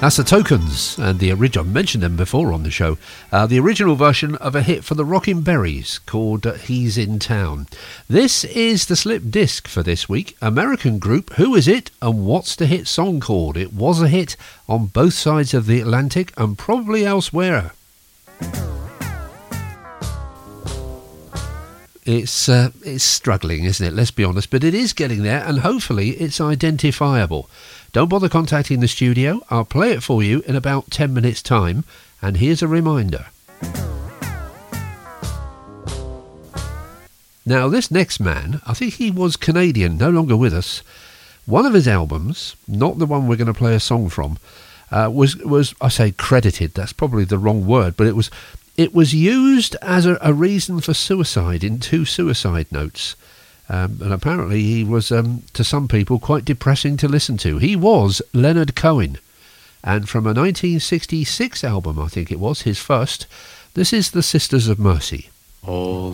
That's the Tokens, and the original, I mentioned them before on the show, the original version of a hit for the Rockin' Berries called He's in Town. This is the slip disc for this week. American group, who is it and what's the hit song called? It was a hit on both sides of the Atlantic and probably elsewhere. It's struggling, isn't it? Let's be honest, but it is getting there, and hopefully it's identifiable. Don't bother contacting the studio. I'll play it for you in about 10 minutes' time, and here's a reminder. Now, this next man, I think he was Canadian, no longer with us. One of his albums, not the one we're going to play a song from, was I say credited, that's probably the wrong word, but it was used as a reason for suicide in 2 suicide notes. And apparently he was, to some people, quite depressing to listen to. He was Leonard Cohen. And from a 1966 album, I think it was, his first, this is The Sisters of Mercy. All